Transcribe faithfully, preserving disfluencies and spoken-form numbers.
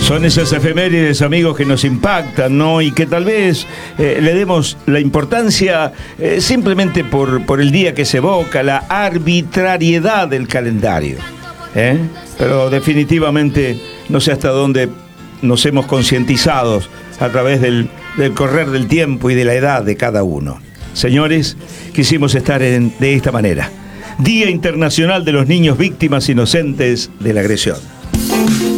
Son esas efemérides, amigos, que nos impactan, ¿no? Y que tal vez eh, le demos la importancia eh, simplemente por, por el día que se evoca, la arbitrariedad del calendario. ¿eh? Pero definitivamente no sé hasta dónde nos hemos concientizado a través del, del correr del tiempo y de la edad de cada uno. Señores, quisimos estar en, de esta manera. Día Internacional de los Niños Víctimas Inocentes de la Agresión.